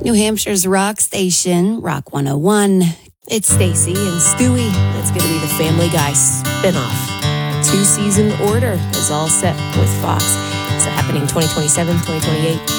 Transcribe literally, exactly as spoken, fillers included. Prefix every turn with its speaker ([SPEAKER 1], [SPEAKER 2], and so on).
[SPEAKER 1] New Hampshire's rock station, Rock one oh one.
[SPEAKER 2] It's Stacy and Stewie. That's going to be the Family Guy spinoff. Two-season order is all set with Fox. It's happening twenty twenty-seven, twenty twenty-eight.